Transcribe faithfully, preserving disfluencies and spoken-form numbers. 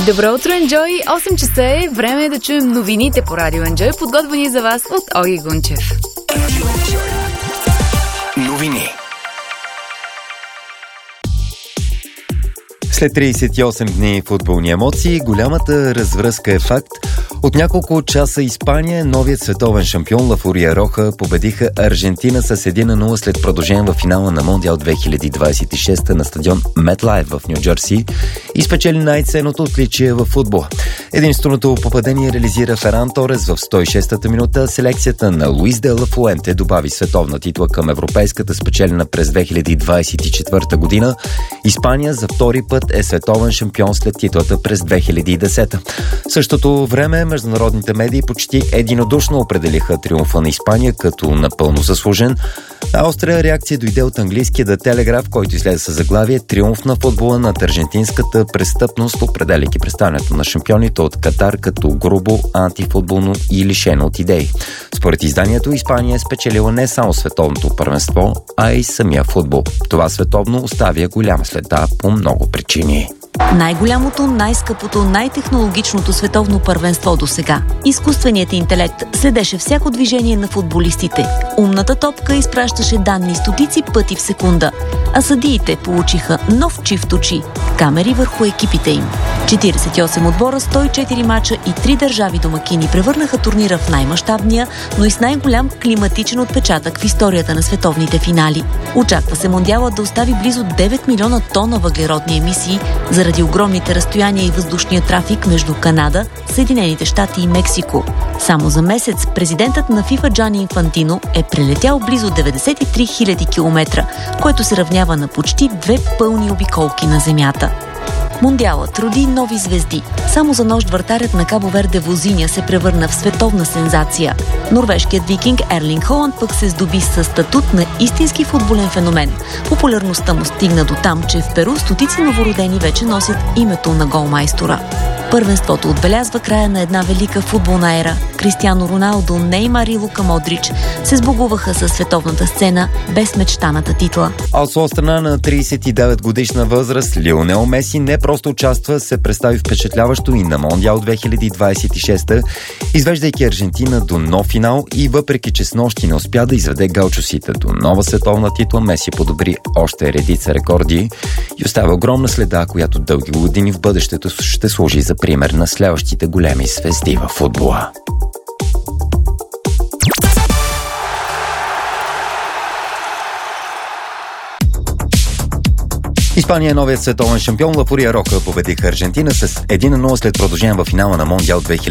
Добро утро, Enjoy! осем часа е, време е да чуем новините по Радио Enjoy, подготвени за вас от Оги Гунчев. Новини. След тридесет и осем дни футболни емоции, голямата развръзка е факт. От няколко часа Испания, новият световен шампион La Furia Roja, победиха Аржентина с едно на нула след продължение в финала на Мондиал две хиляди двадесет и шеста на стадион MetLife в Ню Джерси и спечели най-ценното отличие в футбола. Единственото попадение реализира Феран Торес в сто и шестата минута. Селекцията на Луис де ла Фуенте добави световна титла към европейската, спечелена през две хиляди двадесет и четвърта година. Испания за втори път е световен шампион след титлата през две хиляди и десета. В същото време международните медии почти единодушно определиха триумфа на Испания като напълно заслужен. А остра реакция дойде от английския The Telegraph, който излезе със заглавие "Триумф на футбола над аржентинската престъпност", определяйки представянето на шампионите от Катар като грубо, антифутболно и лишено от идеи. Според изданието, Испания е спечелила не само световното първенство, а и самия футбол. Това световно оставя голяма следа по много причини. Най-голямото, най-скъпото, най-технологичното световно първенство до сега. Изкуственият интелект следеше всяко движение на футболистите. Умната топка изпращаше данни стотици пъти в секунда, а съдиите получиха нов чифт очи – камери върху екипите им. четиридесет и осем отбора, сто и четири мача и три държави домакини превърнаха турнира в най-мащабния, но и с най-голям климатичен отпечатък в историята на световните финали. Очаква се мондиалът да остави близо девет милиона тона въглеродни емисии заради огромните разстояния и въздушния трафик между Канада, Съединените щати и Мексико. Само за месец президентът на ФИФА Джани Инфантино е прелетял близо деветдесет и три хиляди километра, което се равнява на почти две пълни обиколки на Земята. Мондиалът роди нови звезди. Само за нощ вратарят на Кабо Верде Возиня се превърна в световна сензация. Норвежкият викинг Ерлинг Холанд пък се здоби със статут на истински футболен феномен. Популярността му стигна до там, че в Перу стотици новородени вече носят името на голмайстора. Първенството отбелязва края на една велика футболна ера. Кристиано Роналдо, Неймар и Лука Модрич се сбогуваха със световната сцена без мечтаната титла. А от своя страна на тридесет и девет годишна възраст Лионел Меси не просто участва, се представи впечатляващо и на Мондиал две хиляди двадесет и шеста, извеждайки Аржентина до нов финал и въпреки че с нощи не успя да изведе галчусите до нова световна титла, Меси подобри още редица рекорди и оставя огромна следа, която дълги години в бъдещето ще служи за пример на следващите големи звезди във футбола. Испания е новият световен шампион. La Furia Roja победиха Аржентина с едно на нула след продължение във финала на Мондиал две хиляди